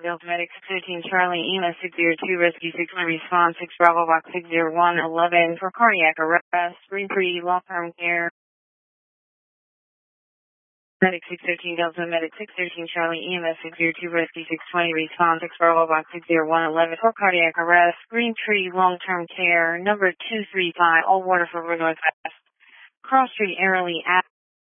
Delta Medic 613 Charlie EMS 602 Rescue 61 Response 6 Bravo Box 60111 for cardiac arrest, Green 3 long-term care. Medic 613 Delta Medic 613 Charlie EMS 602 Rescue 620 Response 6 Bravo Box 60111 for cardiac arrest, Green Tree long-term care, number 235, all water for Northwest. Cross Street, Airily,